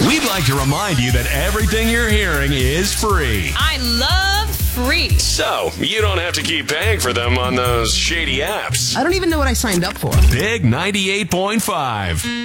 We'd like to remind you that everything you're hearing is free. I love free. So, you don't have to keep paying for them on those shady apps. I don't even know what I signed up for. Big 98.5.